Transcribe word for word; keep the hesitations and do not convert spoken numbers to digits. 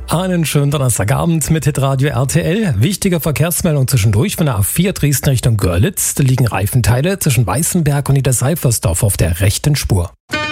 Einen schönen Donnerstagabend mit Hitradio R T L. Wichtige Verkehrsmeldung zwischendurch von der A vier Dresden Richtung Görlitz. Da liegen Reifenteile zwischen Weißenberg und Niederseifersdorf auf der rechten Spur.